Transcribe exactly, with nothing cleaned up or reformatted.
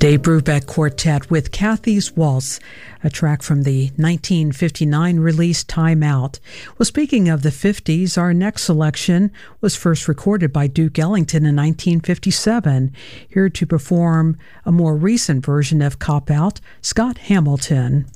Dave Brubeck Quartet with Kathy's Waltz, a track from the nineteen fifty-nine release Time Out. Well, speaking of the fifties, our next selection was first recorded by Duke Ellington in nineteen fifty-seven. Here to perform a more recent version of Cop Out, Scott Hamilton.